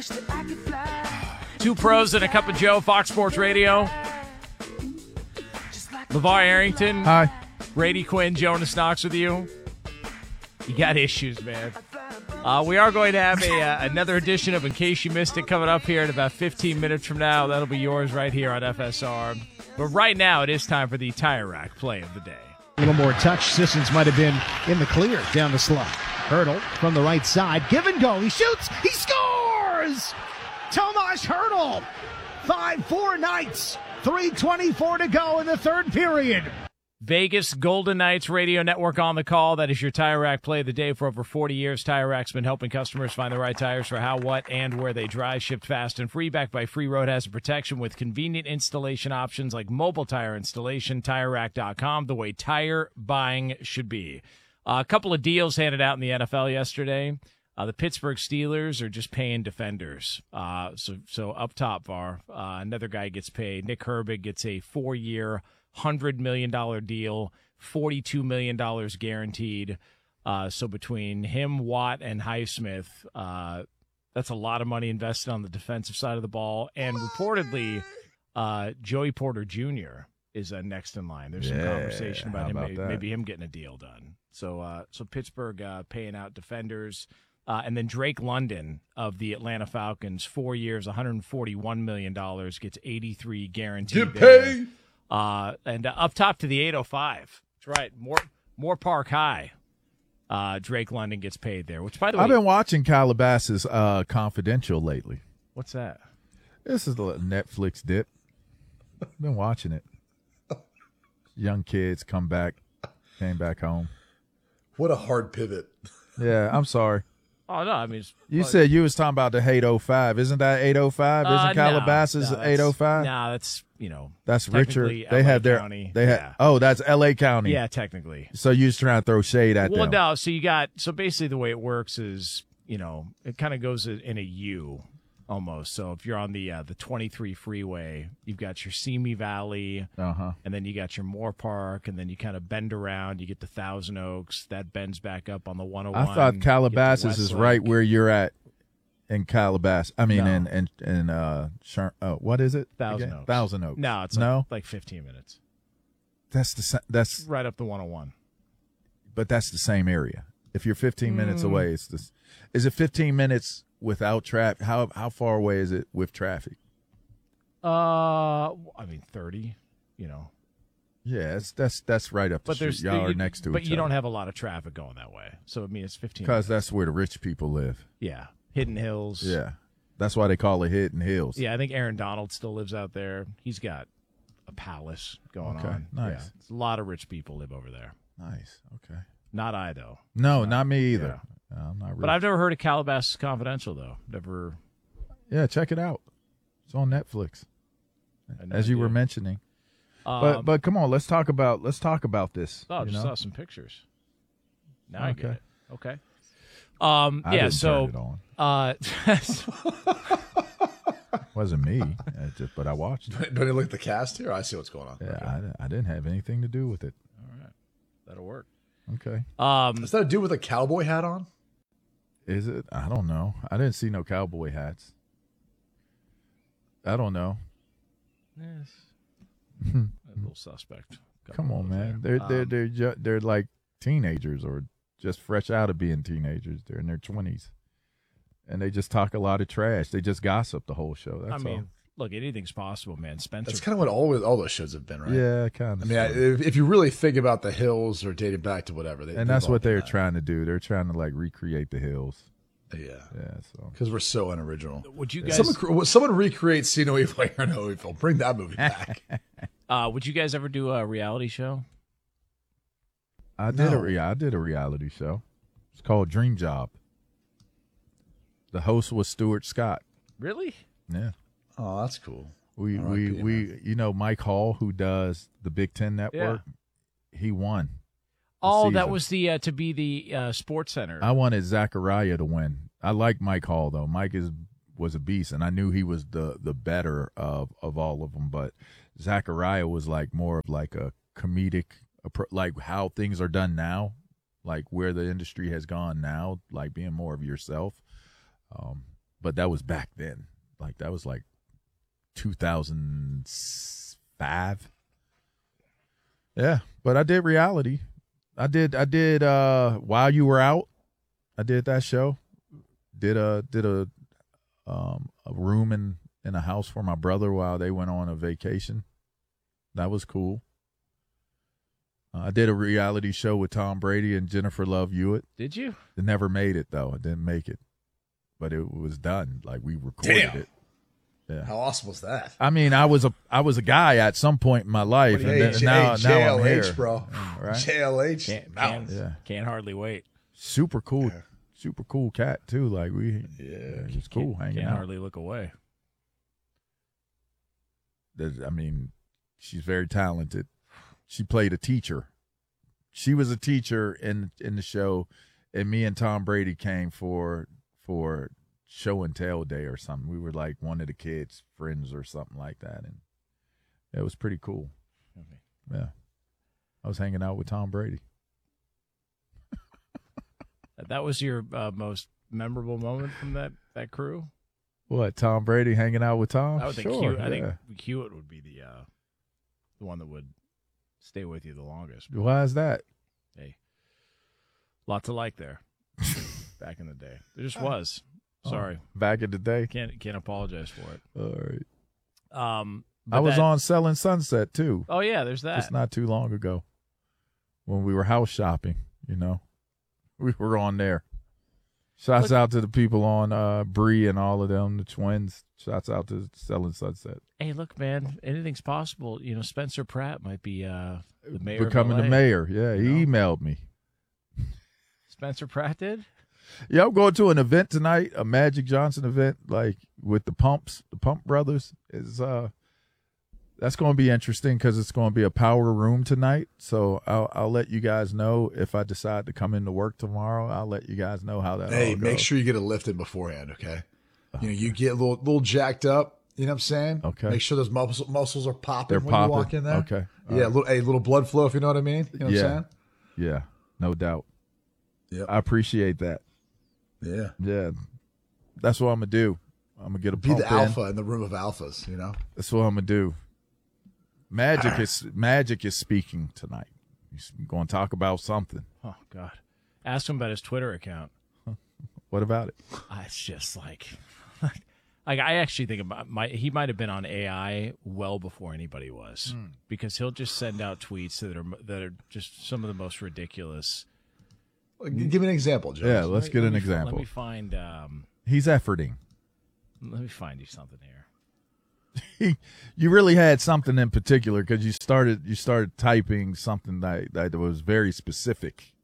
Two pros and a cup of Joe, Fox Sports Radio. LeVar Arrington. Hi. Brady Quinn, Jonas Knox with you. You got issues, man. We are going to have another edition of In Case You Missed It coming up here in about 15 minutes from now. That'll be yours right here on FSR. But right now, it is time for the Tire Rack play of the day. A little more touch. Sissons might have been in the clear down the slot. Hurdle from the right side. Give and go. He shoots. He scores! Tomas Hurdle. 5-4 Knights. 3:24 to go in the third period. Vegas Golden Knights Radio Network on the call. That is your Tire Rack play of the day. For over 40 years, Tire Rack's been helping customers find the right tires for how, what, and where they drive. Shipped fast and free, backed by free road hazard protection with convenient installation options like mobile tire installation. TireRack.com, the way tire buying should be. A couple of deals handed out in the NFL yesterday. The Pittsburgh Steelers are just paying defenders. So up top, VAR, another guy gets paid. Nick Herbig gets a 4-year, $100 million deal, $42 million guaranteed. So between him, Watt, and Highsmith, that's a lot of money invested on the defensive side of the ball. And reportedly, Joey Porter Jr. is next in line. There's some conversation about him, maybe him getting a deal done. So Pittsburgh paying out defenders. And then Drake London of the Atlanta Falcons, 4 years, $141 million, gets 83 guaranteed. Get paid. And up top to the 805. That's right. More Park High. Drake London gets paid there, which, by the way, I've been watching Calabasas Confidential lately. What's that? This is the Netflix dip. I've been watching it. Young kids came back home. What a hard pivot. Yeah, I'm sorry. Oh, no, I mean, you said you was talking about the 805. Isn't that 805? Isn't Calabasas 805? No, that's, that's richer. They LA have County. Oh, that's LA County. Yeah, technically. So you was trying to throw shade at them. Well, no. So basically the way it works is, it kind of goes in a U almost. So if you're on the 23 freeway, you've got your Simi Valley, and then you got your Moore Park, and then you kind of bend around. You get to Thousand Oaks. That bends back up on the 101. I thought Calabasas is right where you're at in Calabasas. I mean, no. What is it? Thousand Oaks. Thousand Oaks. No, it's like 15 minutes. That's right up the 101. But that's the same area. If you're 15 minutes away, it's this. Is it 15 minutes without traffic? How far away is it with traffic? 30. Yeah, that's right up the street. Y'all are next to each other. But you don't have a lot of traffic going that way. So, it's 15 because that's where the rich people live. Yeah. Hidden Hills. Yeah. That's why they call it Hidden Hills. Yeah, I think Aaron Donald still lives out there. He's got a palace going on. Nice. Yeah, a lot of rich people live over there. Nice. Okay. Not I, though. No, not me either. Yeah. No, I'm not rich. But I've never heard of Calabasas Confidential, though. Never. Yeah, check it out. It's on Netflix, as you were mentioning. But come on, let's talk about this. I just saw some pictures. Now I get it. Okay. I didn't turn it on. Wasn't me, but I watched it. Don't you look at the cast here? I see what's going on. Yeah, okay. I didn't have anything to do with it. All right, that'll work. Okay. Is that a dude with a cowboy hat on? Is it? I don't know. I didn't see no cowboy hats. I don't know. Yes. A little suspect. Come on, man. They're like teenagers or just fresh out of being teenagers. They're in their 20s. And they just talk a lot of trash. They just gossip the whole show. That's all. Look, anything's possible, man. Spencer. That's kind of what all those shows have been, right? Yeah, kind of. I mean, if you really think about the Hills or dating back to whatever. And that's what they're trying to do. They're trying to, recreate the Hills. Yeah. Yeah, so. Because we're so unoriginal. Would you guys... Someone recreate See No Evil, Hear No Evil. Bring that movie back. Would you guys ever do a reality show? I did a reality show. It's called Dream Job. The host was Stuart Scott. Really? Yeah. Oh, that's cool. We Mike Hall, who does the Big Ten Network, he won. Oh, that was the to be the Sports Center. I wanted Zachariah to win. I like Mike Hall though. Mike was a beast, and I knew he was the better of all of them. But Zachariah was more of a comedic, like how things are done now, like where the industry has gone now, like being more of yourself. but that was back then. Like that was like 2005. Yeah, but I did reality. I did While You Were Out. I did that show. Did a room in a house for my brother while they went on a vacation. That was cool. I did a reality show with Tom Brady and Jennifer Love Hewitt. Did you? It never made it though. It didn't make it, but it was done. Like we recorded it. Yeah. How awesome was that? I mean, I was a guy at some point in my life, and now I'm here, JLH, bro. Right? JLH. Can't hardly wait. Super cool cat too. Like it was cool hanging Can't out. hardly look away. I mean, she's very talented. She played a teacher. She was a teacher in the show, and me and Tom Brady came for show and tell day or something. We were like one of the kids' friends or something like that, and it was pretty cool. Okay. Yeah, I was hanging out with Tom Brady. That was your most memorable moment from that crew? What, Tom Brady hanging out with Tom? I would think Sure, I think Hewitt would be the one that would stay with you the longest. Why is that? Hey, lots of like there back in the day. There just was. Sorry, back in the day. Can't apologize for it. All right. But I was on Selling Sunset too. Oh yeah, there's that. Just not too long ago, when we were house shopping. We were on there. Shouts out to the people on Bree and all of them, the twins. Shouts out to Selling Sunset. Hey, look, man, anything's possible. Spencer Pratt might be the mayor. Becoming of LA. the mayor. Yeah, he emailed me. Spencer Pratt did? Yeah, I'm going to an event tonight, a Magic Johnson event, like with the Pump Brothers. That's going to be interesting because it's going to be a power room tonight. So I'll let you guys know if I decide to come into work tomorrow. I'll let you guys know how that all goes. Make sure you get it lifted beforehand, okay? You get a little jacked up. You know what I'm saying? Okay. Make sure those muscles are popping They're when you walk in there. Okay. Yeah, a little blood flow, if you know what I mean. You know what I'm saying? Yeah, no doubt. Yep. I appreciate that. Yeah. Yeah, that's what I'm gonna do. I'm gonna get a be pump the alpha in the room of alphas. That's what I'm gonna do. Magic is speaking tonight. He's going to talk about something. Oh God, ask him about his Twitter account. What about it? It's just like I actually think he might have been on AI well before anybody was, because he'll just send out tweets that are just some of the most ridiculous. Give me an example, Joe. Yeah, let's get an example. Let me find. He's efforting. Let me find you something here. You really had something in particular because you started typing something that was very specific.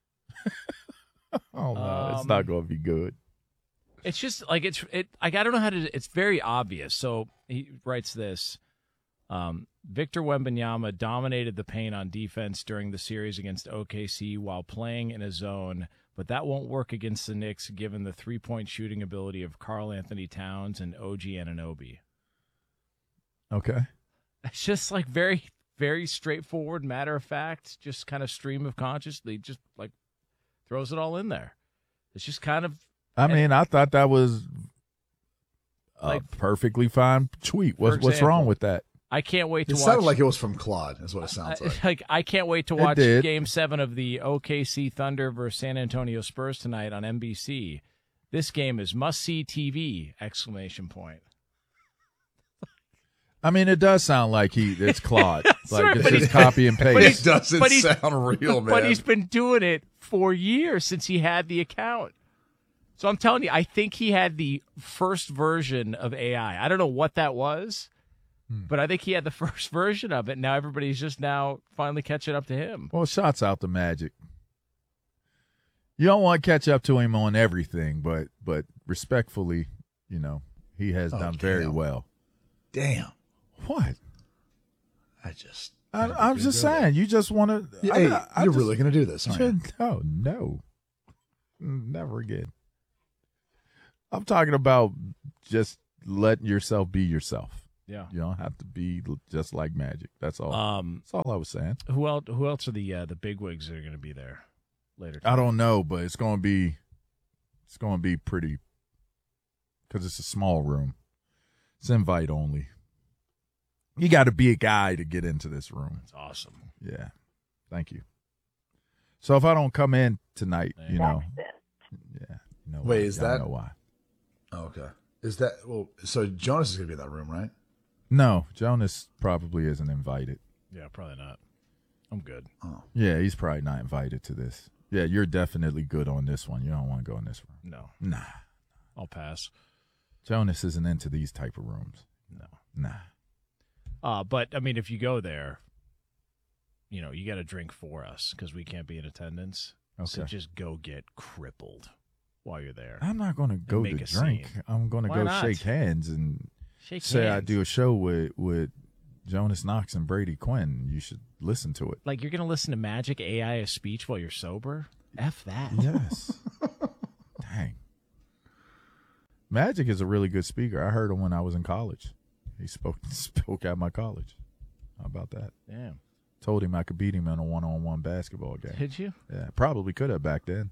Oh no, it's not going to be good. It's just like I don't know how to. It's very obvious. So he writes this. Victor Wembanyama dominated the paint on defense during the series against OKC while playing in a zone, but that won't work against the Knicks given the three-point shooting ability of Karl Anthony Towns and OG Anunoby. Okay. It's just like very, very straightforward, matter of fact, just kind of stream of consciousness. Just like throws it all in there. It's just kind of. I mean, I thought that was a perfectly fine tweet. What's wrong with that? I can't wait to watch. It sounded like it was from Claude, is what it sounds like. I can't wait to watch Game 7 of the OKC Thunder versus San Antonio Spurs tonight on NBC. This game is must-see TV! ! I mean, it does sound like it's Claude. Like right, it's just copy and paste. It doesn't sound real, man. But he's been doing it for years since he had the account. So I'm telling you, I think he had the first version of AI. I don't know what that was. But I think he had the first version of it. Now everybody's just finally catching up to him. Well, shots out to Magic. You don't want to catch up to him on everything, but respectfully, he has done very well. Damn. What? I'm just saying. You just want to. You're really going to do this, aren't you? Oh, no. Never again. I'm talking about just letting yourself be yourself. Yeah, you don't have to be just like Magic. That's all. That's all I was saying. Who else are the bigwigs that are going to be there later tonight? I don't know, but it's going to be pretty because it's a small room. It's invite only. You got to be a guy to get into this room. That's awesome. Yeah. Thank you. So if I don't come in tonight, you know. Yeah. You know Wait, why. is Y'all that? know why. Oh, okay. Is that so? Jonas is gonna be in that room, right? No, Jonas probably isn't invited. Yeah, probably not. I'm good. Oh, Yeah, he's probably not invited to this. Yeah, you're definitely good on this one. You don't want to go in this room. No, Nah. I'll pass. Jonas isn't into these type of rooms. No. Nah. But I mean, if you go there, you know, you got to drink for us because we can't be in attendance. Okay. So just go get crippled while you're there. I'm not going to go make to a drink. scene. I'm going to Why go not? shake hands and Shake say I hands. do a show with Jonas Knox and Brady Quinn. You should listen to it. Like you're gonna listen to Magic AI speech while you're sober? F that. Yes. Dang. Magic is a really good speaker. I heard him when I was in college. He spoke at my college. How about that? Damn. Told him I could beat him in a one-on-one basketball game. Did you? Yeah, probably could have back then.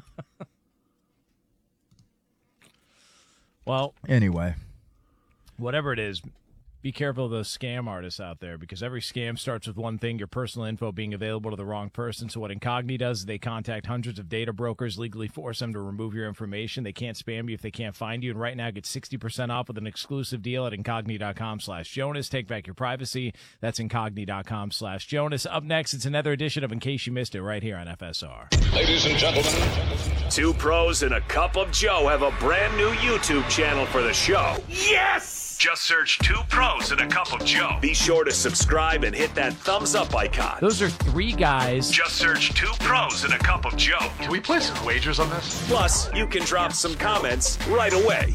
Well, Anyway, whatever it is, be careful of those scam artists out there because every scam starts with one thing, your personal info being available to the wrong person. So what Incogni does is they contact hundreds of data brokers, legally force them to remove your information. They can't spam you if they can't find you. And right now, get 60% off with an exclusive deal at Incogni.com/Jonas. Take back your privacy. That's Incogni.com/Jonas. Up next, it's another edition of In Case You Missed It right here on FSR. Ladies and gentlemen, Two pros and a cup of Joe have a brand new YouTube channel for the show. yes! Just search Two Pros and a Cup of Joe. Be sure to subscribe and hit that thumbs up icon. Those are three guys. Just search Two Pros and a Cup of Joe. Can we place some wagers on this? Plus, you can drop some comments right away.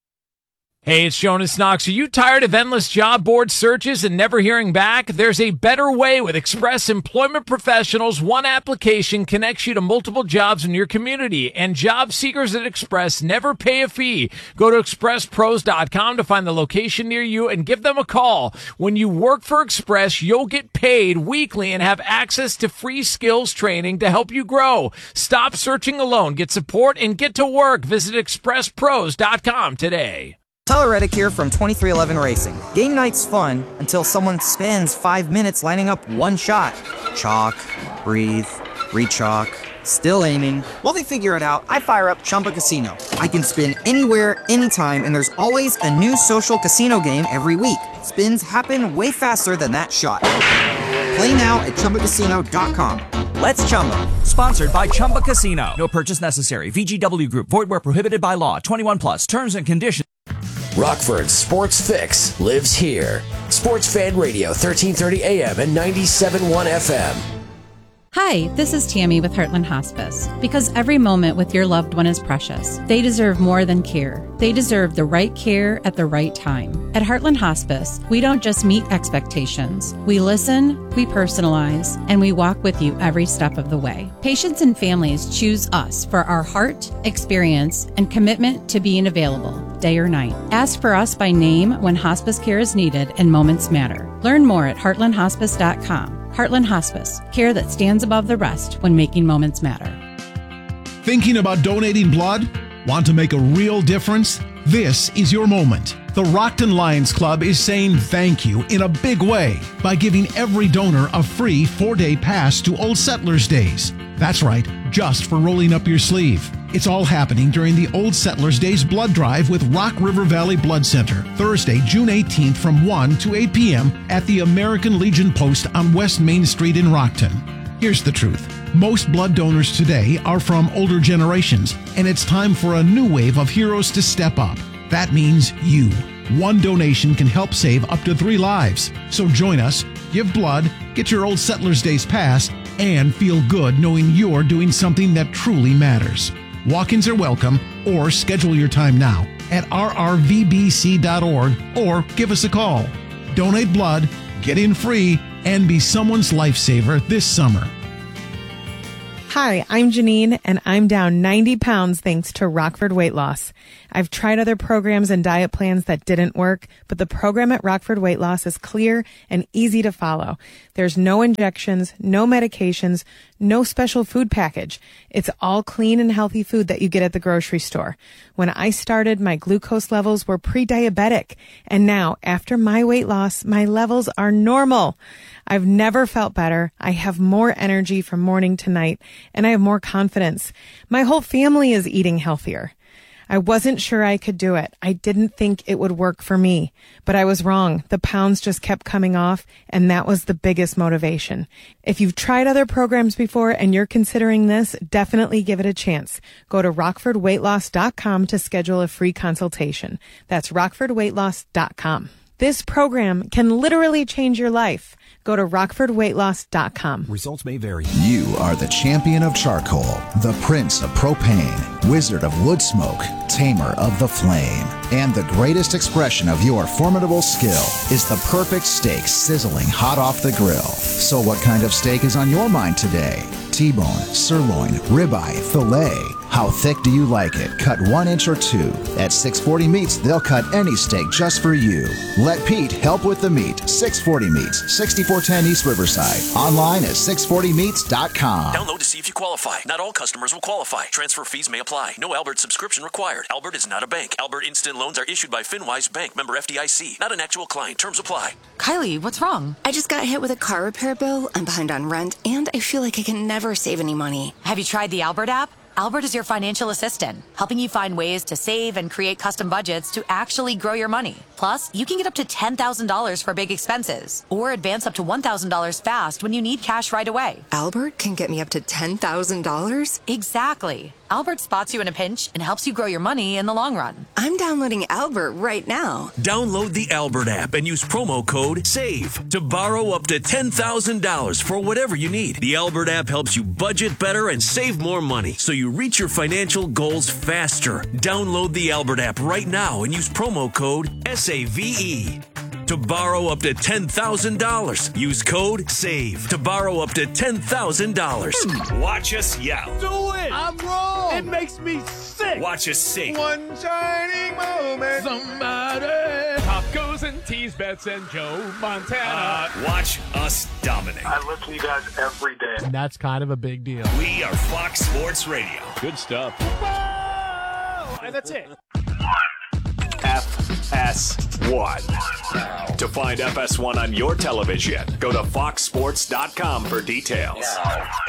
Hey, it's Jonas Knox. Are you tired of endless job board searches and never hearing back? There's a better way with Express Employment Professionals. One application connects you to multiple jobs in your community, and job seekers at Express never pay a fee. Go to expresspros.com to find the location near you and give them a call. When you work for Express, you'll get paid weekly and have access to free skills training to help you grow. Stop searching alone. Get support and get to work. Visit expresspros.com today. Tyler Reddick here from 2311 Racing. Game night's fun until someone spends 5 minutes lining up one shot. Chalk, breathe, rechalk, still aiming. While they figure it out, I fire up Chumba Casino. I can spin anywhere, anytime, and there's always a new social casino game every week. Spins happen way faster than that shot. Play now at ChumbaCasino.com. Let's Chumba. Sponsored by Chumba Casino. No purchase necessary. VGW Group. Void where prohibited by law. 21 plus. Terms and conditions. Rockford's Sports Fix lives here. Sports Fan Radio, 1330 AM and 97.1 FM. Hi, this is Tammy with Heartland Hospice. Because every moment with your loved one is precious. They deserve more than care. They deserve the right care at the right time. At Heartland Hospice, we don't just meet expectations. We listen, we personalize, and we walk with you every step of the way. Patients and families choose us for our heart, experience, and commitment to being available day or night. Ask for us by name when hospice care is needed and moments matter. Learn more at heartlandhospice.com. Heartland Hospice, care that stands above the rest when making moments matter. Thinking about donating blood? Want to make a real difference? This is your moment. The Rockton Lions Club is saying thank you in a big way by giving every donor a free 4-day pass to Old Settlers Days. That's right, just for rolling up your sleeve. It's all happening during the Old Settlers Days blood drive with Rock River Valley Blood Center, Thursday, June 18th from 1 to 8 p.m. at the American Legion Post on West Main Street in Rockton. Here's the truth. Most blood donors today are from older generations, and it's time for a new wave of heroes to step up. That means you. One donation can help save up to 3 lives. So join us, give blood, get your Old Settlers Days pass, and feel good knowing you're doing something that truly matters. Walk-ins are welcome, or schedule your time now at rrvbc.org or give us a call. Donate blood, get in free, and be someone's lifesaver this summer. Hi, I'm Janine, and I'm down 90 pounds thanks to Rockford Weight Loss. I've tried other programs and diet plans that didn't work, but the program at Rockford Weight Loss is clear and easy to follow. There's no injections, no medications, no special food package. It's all clean and healthy food that you get at the grocery store. When I started, my glucose levels were pre-diabetic, and now, after my weight loss, my levels are normal. I've never felt better. I have more energy from morning to night, and I have more confidence. My whole family is eating healthier. I wasn't sure I could do it. I didn't think it would work for me, but I was wrong. The pounds just kept coming off, and that was the biggest motivation. If you've tried other programs before and you're considering this, definitely give it a chance. Go to rockfordweightloss.com to schedule a free consultation. That's rockfordweightloss.com. This program can literally change your life. Go to rockfordweightloss.com. Results may vary. You are the champion of charcoal, the prince of propane, wizard of wood smoke, tamer of the flame. And the greatest expression of your formidable skill is the perfect steak sizzling hot off the grill. So what kind of steak is on your mind today? T-bone, sirloin, ribeye, filet. How thick do you like it? Cut 1 inch or 2. At 640 Meats, they'll cut any steak just for you. Let Pete help with the meat. 640 Meats, 6410 East Riverside. Online at 640meats.com. Download to see if you qualify. Not all customers will qualify. Transfer fees may apply. No Albert subscription required. Albert is not a bank. Albert Instant Loans are issued by FinWise Bank, member FDIC. Not an actual client. Terms apply. Kylie, what's wrong? I just got hit with a car repair bill. I'm behind on rent, and I feel like I can never save any money. Have you tried the Albert app? Albert is your financial assistant, helping you find ways to save and create custom budgets to actually grow your money. Plus, you can get up to $10,000 for big expenses or advance up to $1,000 fast when you need cash right away. Albert can get me up to $10,000? Exactly. Albert spots you in a pinch and helps you grow your money in the long run. I'm downloading Albert right now. Download the Albert app and use promo code SAVE to borrow up to $10,000 for whatever you need. The Albert app helps you budget better and save more money so you reach your financial goals faster. Download the Albert app right now and use promo code SAVE to borrow up to $10,000. Use code SAVE to borrow up to $10,000. Watch us yell. Do it! I'm wrong! It makes me sick! Watch us sing. One shining moment. Somebody. Tacos and teas, bets and Joe Montana. Watch us dominate. I listen to you guys every day. And that's kind of a big deal. We are Fox Sports Radio. Good stuff. Whoa! And that's it. FS1. To find FS1 on your television, go to foxsports.com for details.